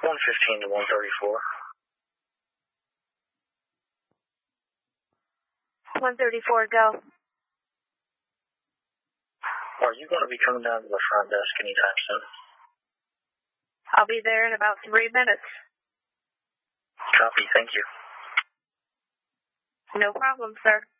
115 to 134. 134, go. Are you going to be coming down to the front desk anytime soon? I'll be there in about 3 minutes. Copy, thank you. No problem, sir.